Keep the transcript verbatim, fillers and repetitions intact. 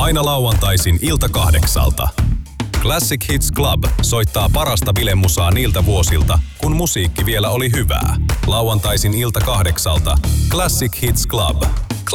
Aina lauantaisin ilta kahdeksalta. Classic Hits Club soittaa parasta bilemusaa niiltä vuosilta, kun musiikki vielä oli hyvää. Lauantaisin ilta kahdeksalta. Classic Hits Club.